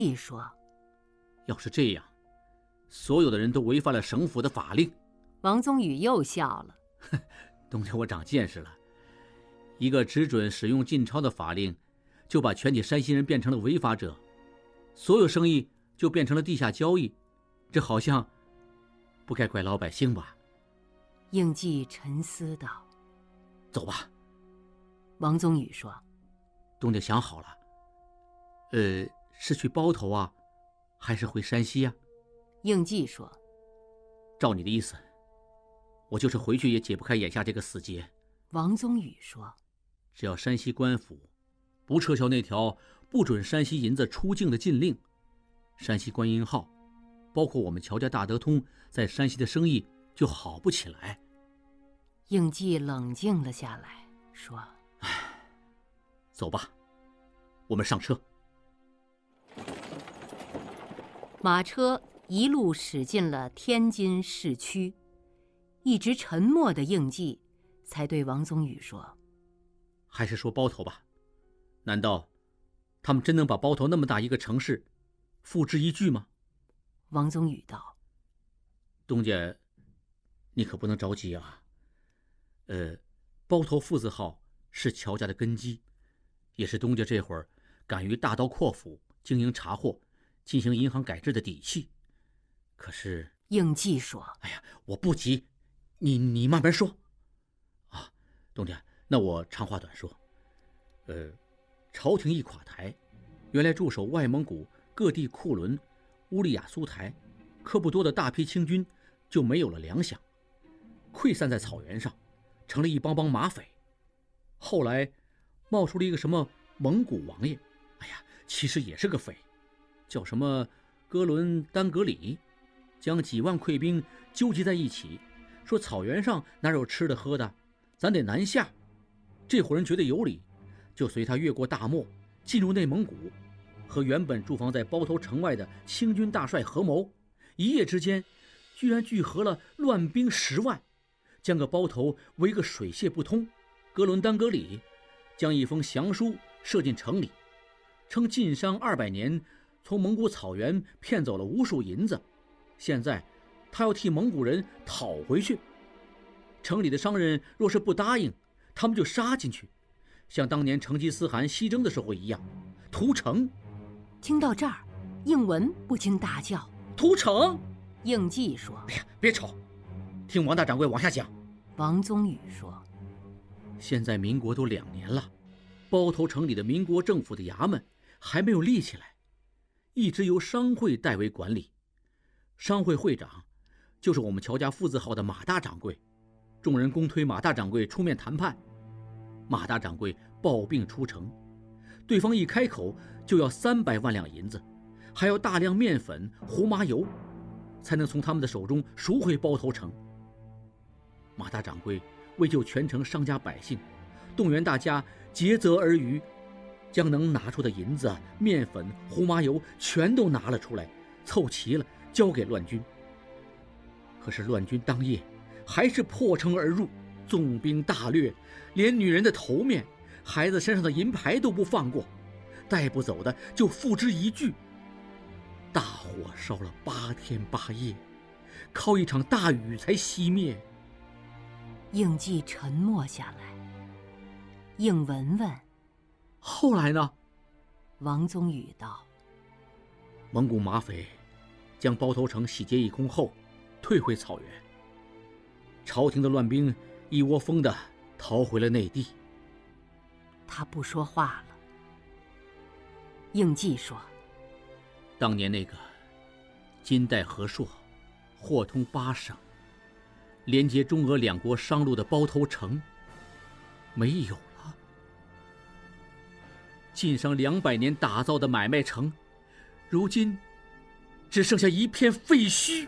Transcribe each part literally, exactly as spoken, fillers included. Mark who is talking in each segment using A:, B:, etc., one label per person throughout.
A: 一说，
B: 要是这样，所有的人都违反了省府的法令。
A: 王宗宇又笑了。
B: 东家，我长见识了。一个只准使用晋钞的法令，就把全体山西人变成了违法者，所有生意就变成了地下交易，这好像不该怪老百姓吧？
A: 应季沉思道。
B: 走吧。
A: 王宗宇说。
B: 东家想好了，呃，是去包头啊，还是回山西啊？
A: 应季说。
B: 照你的意思，我就是回去也解不开眼下这个死结。
A: 王宗宇说。
B: 只要山西官府不撤销那条不准山西银子出境的禁令，山西官银号，包括我们乔家大德通在山西的生意就好不起来。
A: 应季冷静了下来，说：
B: 唉，走吧，我们上车。
A: 马车一路驶进了天津市区，一直沉默的应季才对王宗宇说：
B: 还是说包头吧，难道他们真能把包头那么大一个城市付之一炬吗？
A: 王宗宇道：
B: 东家，你可不能着急啊。呃，包头父子号是乔家的根基，也是东家这会儿敢于大刀阔斧经营茶货、进行银行改制的底气。可是
A: 应季说：
B: 哎呀，我不急，你你慢慢说。啊，东家，那我长话短说。呃，朝廷一垮台，原来驻守外蒙古各地库伦、乌里雅苏台、科布多的大批清军就没有了粮饷，溃散在草原上，成了一帮帮马匪。后来冒出了一个什么蒙古王爷，哎呀，其实也是个匪，叫什么哥伦丹格里，将几万溃兵纠集在一起，说草原上哪有吃的喝的，咱得南下。这伙人觉得有理，就随他越过大漠，进入内蒙古，和原本驻防在包头城外的清军大帅合谋，一夜之间居然聚合了乱兵十万，将个包头围个水泄不通。哥伦丹格里将一封降书射进城里，称晋商二百年从蒙古草原骗走了无数银子，现在他要替蒙古人讨回去。城里的商人若是不答应，他们就杀进去，像当年成吉思汗西征的时候一样，屠城。
A: 听到这儿，应文不禁大叫：
B: 屠城！
A: 应季说：
B: 哎呀，别吵，听王大掌柜往下讲。
A: 王宗宇说：
B: 现在民国都两年了，包头城里的民国政府的衙门还没有立起来，一直由商会代为管理。商会会长就是我们乔家父子号的马大掌柜，众人公推马大掌柜出面谈判。马大掌柜抱病出城，对方一开口就要三百万两银子，还要大量面粉、胡麻油，才能从他们的手中赎回包头城。马大掌柜为救全城商家百姓，动员大家竭泽而渔，将能拿出的银子、面粉、胡麻油全都拿了出来，凑齐了交给乱军。可是乱军当夜还是破城而入，纵兵大掠，连女人的头面、孩子身上的银牌都不放过，带不走的就付之一炬。大火烧了八天八夜，靠一场大雨才熄灭。
A: 应季沉默下来。应文问：
B: 后来呢？
A: 王宗宇道：
B: 蒙古马匪将包头城洗劫一空后，退回草原。朝廷的乱兵一窝蜂地逃回了内地。
A: 他不说话了。应季说：
B: 当年那个金代和硕，货通八省，连接中俄两国商路的包头城没有了。晋商两百年打造的买卖城，如今只剩下一片废墟。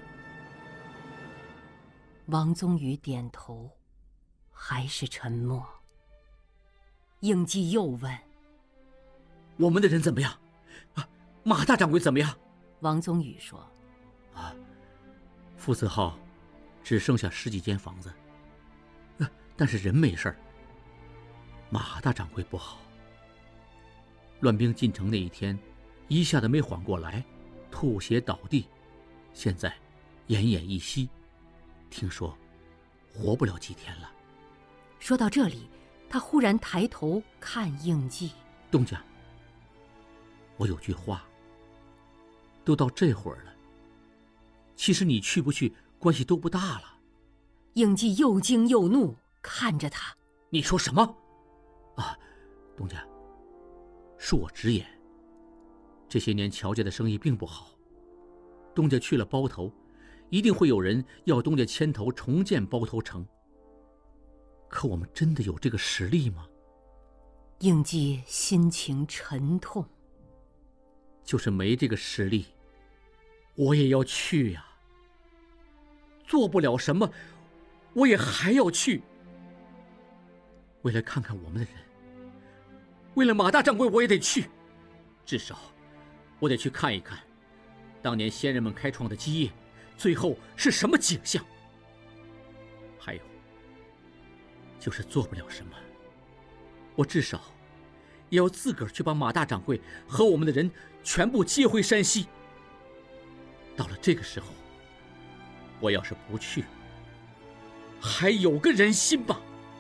A: 王宗宇点头，还是沉默。应季又问：
B: 我们的人怎么样？啊，马大掌柜怎么样？
A: 王宗宇说：
B: 啊，父子号只剩下十几间房子，啊，但是人没事儿。马大掌柜不好。乱兵进城那一天， 一下子没缓过来，吐血倒地，现在奄奄一息，听说活不了几天了。
A: 说到这里，他忽然抬头看应季。
B: 东家，我有句话，都到这会儿了，其实你去不去关系都不大了。
A: 应季又惊又怒，看着他。
B: 你说什么？啊，东家，恕我直言，这些年乔家的生意并不好，东家去了包头，一定会有人要东家牵头重建包头城。可我们真的有这个实力吗？
A: 应季心情沉痛。
B: 就是没这个实力，我也要去呀。做不了什么，我也还要去。为了看看我们的人，为了马大掌柜，我也得去。至少，我得去看一看，当年先人们开创的基业，最后是什么景象。还有，就是做不了什么，我至少也要自个儿去把马大掌柜和我们的人全部接回山西。到了这个时候，我要是不去，还有个人心吗？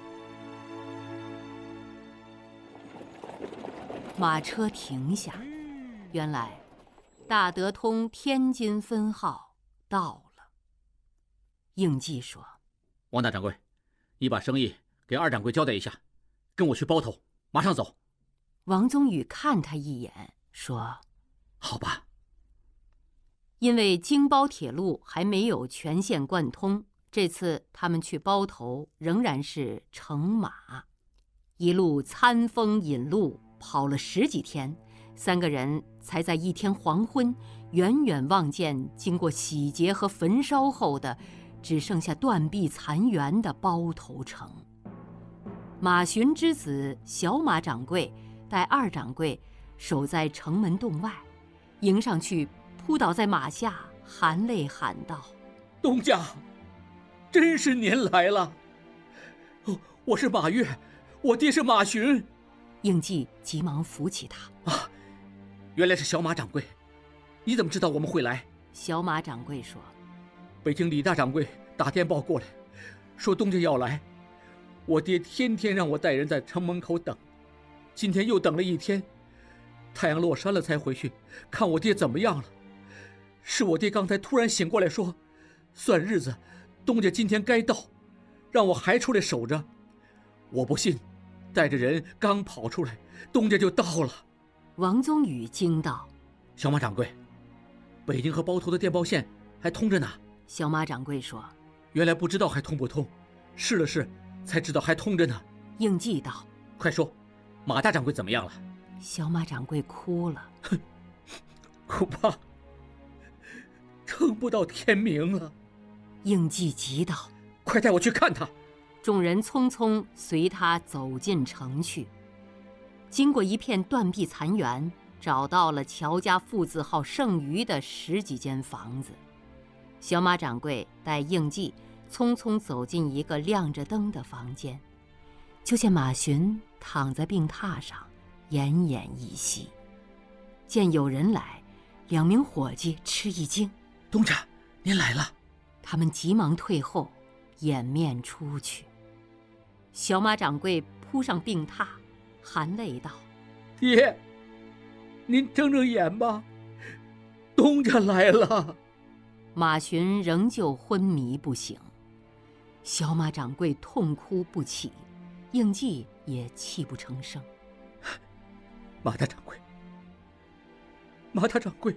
A: 马车停下，原来大德通天津分号到了。应季说：“
B: 王大掌柜，你把生意给二掌柜交代一下，跟我去包头，马上走。”
A: 王宗宇看他一眼，说：“
B: 好吧。”
A: 因为京包铁路还没有全线贯通，这次他们去包头仍然是乘马，一路餐风饮露，跑了十几天，三个人才在一天黄昏，远远望见经过洗劫和焚烧后的只剩下断壁残垣的包头城。马寻之子小马掌柜带二掌柜守在城门洞外，迎上去扑倒在马下，含泪喊道：“
B: 东家，真是您来了！哦，我是马越，我爹是马寻。”
A: 应季急忙扶起他。
B: 啊，原来是小马掌柜，你怎么知道我们会来？
A: 小马掌柜说：“
B: 北京李大掌柜打电报过来，说东家要来，我爹天天让我带人在城门口等，今天又等了一天，太阳落山了才回去看我爹怎么样了。是我爹刚才突然醒过来说，算日子，东家今天该到，让我还出来守着。我不信，带着人刚跑出来，东家就到了。”
A: 王宗宇惊道：“
B: 小马掌柜，北京和包头的电报线还通着呢。”
A: 小马掌柜说：“
B: 原来不知道还通不通，试了试才知道还通着呢。”
A: 应季道：“
B: 快说，马大掌柜怎么样了？”
A: 小马掌柜哭了：“
B: 哼，恐怕撑不到天明了。”
A: 应季急道：“
B: 快带我去看他！”
A: 众人匆匆随他走进城去。经过一片断壁残垣，找到了乔家父子号剩余的十几间房子。小马掌柜带应季匆匆走进一个亮着灯的房间，就见马寻躺在病榻上，奄奄一息。见有人来，两名伙计吃一惊：“
B: 东家，您来了！”
A: 他们急忙退后，掩面出去。小马掌柜扑上病榻，含泪道：“
B: 爹，您睁睁眼吧，东家来了。”
A: 马寻仍旧昏迷不醒，小马掌柜痛哭不起，应季也泣不成声。
B: 马大掌柜，马大掌柜，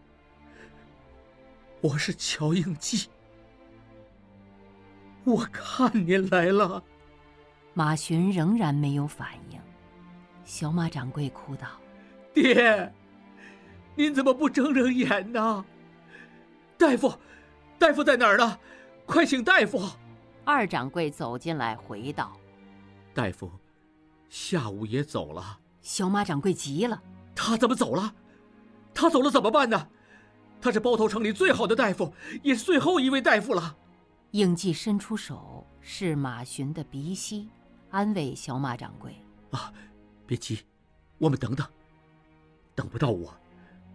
B: 我是乔应季，我看您来了。
A: 马寻仍然没有反应，小马掌柜哭道：“
B: 爹，您怎么不睁睁眼呢？大夫，大夫在哪儿呢？快请大夫！”
A: 二掌柜走进来回道：“
B: 大夫下午也走了。”
A: 小马掌柜急了：“
B: 他怎么走了？他走了怎么办呢？他是包头城里最好的大夫，也是最后一位大夫了。”
A: 应季伸出手试马寻的鼻息，安慰小马掌柜：“
B: 啊，别急，我们等等，等不到我，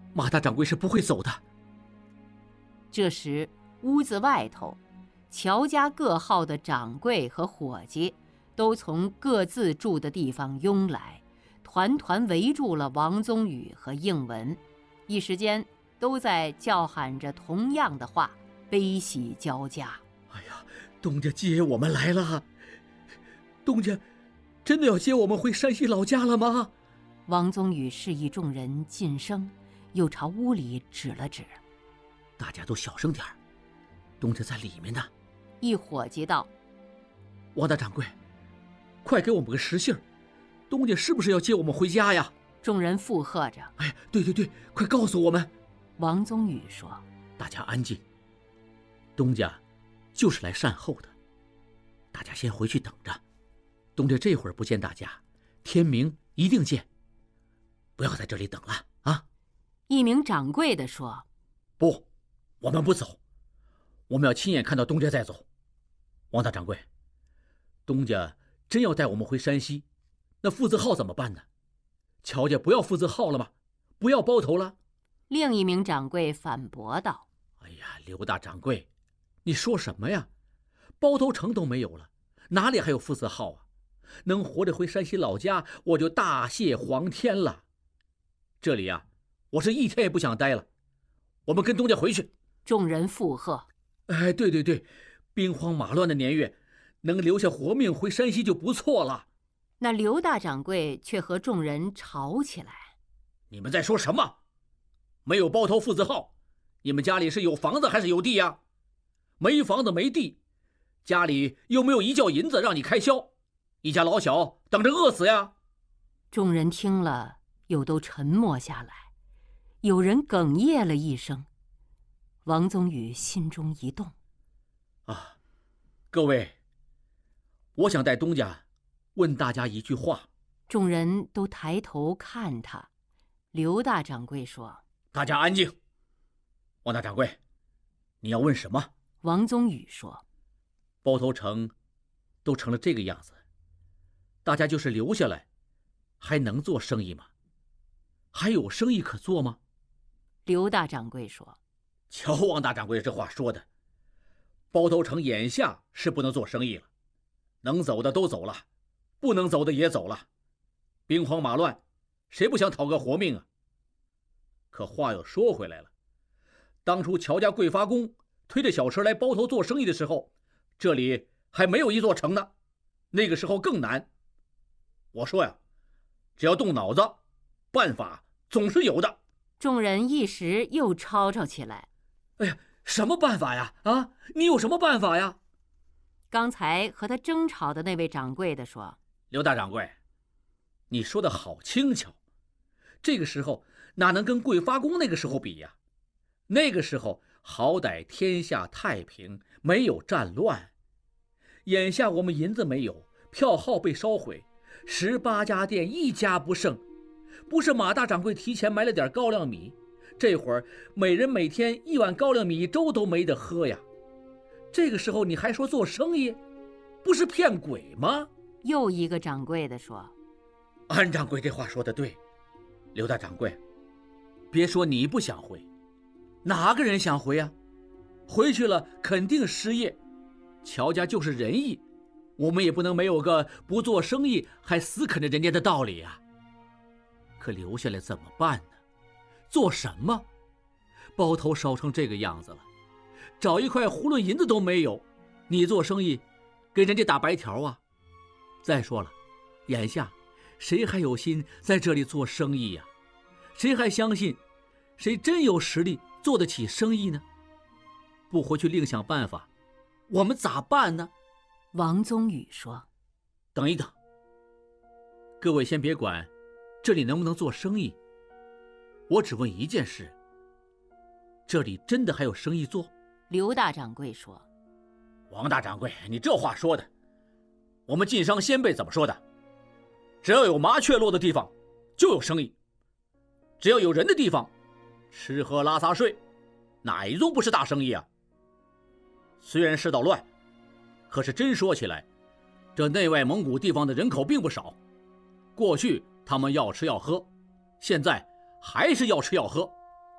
B: 马大掌柜是不会走的。
A: 这时，屋子外头，乔家各号的掌柜和伙计都从各自住的地方拥来，团团围住了王宗宇和应文，一时间都在叫喊着同样的话，悲喜交加。
B: 哎呀，东家接我们来了！东家真的要接我们回山西老家了吗？
A: 王宗宇示意众人噤声，又朝屋里指了指：“
B: 大家都小声点儿，东家在里面呢。”
A: 一伙计道：“
B: 王大掌柜，快给我们个实信儿，东家是不是要接我们回家呀？”
A: 众人附和着：“
B: 哎，对对对，快告诉我们。”
A: 王宗宇说：“
B: 大家安静，东家就是来善后的，大家先回去等着。东家这会儿不见大家，天明一定见，不要在这里等了啊！”
A: 一名掌柜的说：“
B: 不，我们不走，我们要亲眼看到东家再走。王大掌柜，东家真要带我们回山西，那父子号怎么办呢？乔家不要父子号了吗？不要包头了？”
A: 另一名掌柜反驳道：“
B: 哎呀，刘大掌柜，你说什么呀？包头城都没有了，哪里还有父子号啊？能活着回山西老家，我就大谢皇天了。这里呀，我是一天也不想待了。我们跟东家回去。”
A: 众人附和：“
B: 哎，对对对，兵荒马乱的年月，能留下活命回山西就不错了。”
A: 那刘大掌柜却和众人吵起来：“
B: 你们在说什么？没有包头父子号，你们家里是有房子还是有地呀？没房子没地，家里又没有一吊银子让你开销，一家老小等着饿死呀！”
A: 众人听了，又都沉默下来，有人哽咽了一声。王宗宇心中一动：“
B: 啊，各位，我想带东家问大家一句话。”
A: 众人都抬头看他。刘大掌柜说：“
B: 大家安静。王大掌柜，你要问什么？”
A: 王宗宇说：“
B: 包头城都成了这个样子，大家就是留下来，还能做生意吗？还有生意可做吗？”
A: 刘大掌柜说：“
B: 瞧王大掌柜这话说的，包头城眼下是不能做生意了，能走的都走了，不能走的也走了，兵荒马乱，谁不想讨个活命啊？可话又说回来了，当初乔家贵发公推着小车来包头做生意的时候，这里还没有一座城呢，那个时候更难。我说呀，只要动脑子，办法总是有的。”
A: 众人一时又吵吵起来：“
B: 哎呀，什么办法呀？啊，你有什么办法呀？”
A: 刚才和他争吵的那位掌柜的说：“
B: 刘大掌柜，你说的好轻巧，这个时候哪能跟贵发公那个时候比呀？那个时候好歹天下太平，没有战乱。眼下我们银子没有，票号被烧毁，十八家店一家不剩。不是马大掌柜提前买了点高粱米，这会儿每人每天一碗高粱米粥都没得喝呀。这个时候你还说做生意，不是骗鬼吗？”
A: 又一个掌柜的说：“
B: 安掌柜这话说的对，刘大掌柜，别说你不想回，哪个人想回啊？回去了肯定失业。乔家就是仁义，我们也不能没有个不做生意还死啃着人家的道理啊。可留下来怎么办呢？做什么？包头烧成这个样子了，找一块囫囵银子都没有，你做生意给人家打白条啊？再说了，眼下谁还有心在这里做生意呀？谁还相信谁真有实力做得起生意呢？不回去另想办法，我们咋办呢？”
A: 王宗宇说：“
B: 等一等，各位先别管这里能不能做生意，我只问一件事，这里真的还有生意做？”
A: 刘大掌柜说：“
B: 王大掌柜，你这话说的，我们晋商先辈怎么说的？只要有麻雀落的地方就有生意，只要有人的地方吃喝拉撒睡，哪一宗不是大生意啊？虽然世道乱，可是真说起来，这内外蒙古地方的人口并不少，过去他们要吃要喝，现在还是要吃要喝，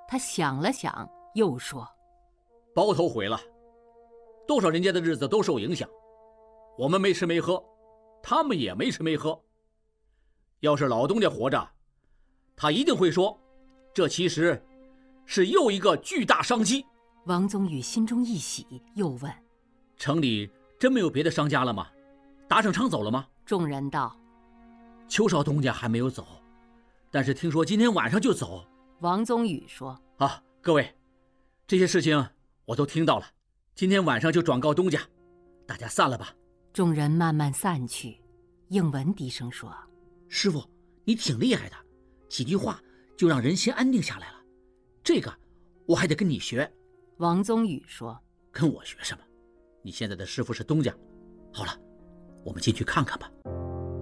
A: 他想了想，又说：“
B: 包头毁了，多少人家的日子都受影响。我们没吃没喝，他们也没吃没喝。要是老东家活着，他一定会说，这其实是又一个巨大商机。”
A: 王宗宇心中一喜，又问：“
B: 城里真没有别的商家了吗？达胜昌走了吗？”
A: 众人道：“
B: 邱少东家还没有走，但是听说今天晚上就走。”
A: 王宗宇说：“
B: 啊，各位，这些事情我都听到了，今天晚上就转告东家，大家散了吧。”
A: 众人慢慢散去。应文低声说：“
B: 师傅，你挺厉害的，几句话就让人心安定下来了。这个我还得跟你学。”
A: 王宗宇说：“
B: 跟我学什么？你现在的师傅是东家。好了，我们进去看看吧。”